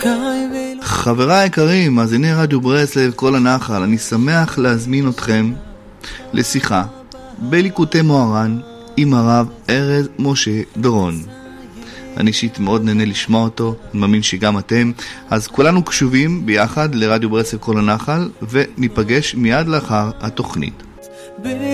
חבריי היקרים, מאזיני רדיו ברסלב כל הנחל, אני שמח להזמין אתכם לשיחה בליקוטי מוהר"ן עם הרב ארז משה דורון. אני אישית מאוד נהנה לשמוע אותו, אני מאמין שגם אתם. אז כולנו קשובים ביחד לרדיו ברסלב כל הנחל, וניפגש מיד לאחר התוכנית.